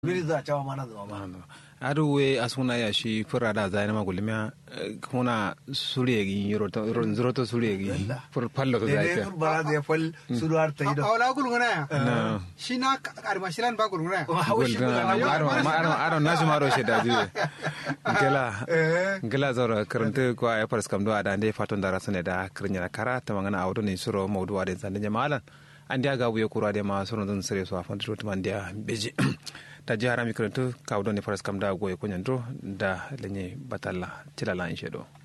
Biri za chawa mana da mama. Adu we asuna ya shi fura da zai na magulmiya kuna suregi roto suregi fur pallo to zai Ne bara da fal suruar ta ido. Awla gulguna ya. Shi na armashilan ba gulguna ya. Aro nasu maro shi da ji. Gela zoro karanta ko ay paras kam do ada ande faton dara sune da krinya kara ta mangana awdo ni suro mawdu ade zan malan andi aga buye kura de ma suro dun sere so afan to man dia beji ta jihara mi karanta ka awdo ni paras kam da goye kunyanto da lenye batalla tilala in shedo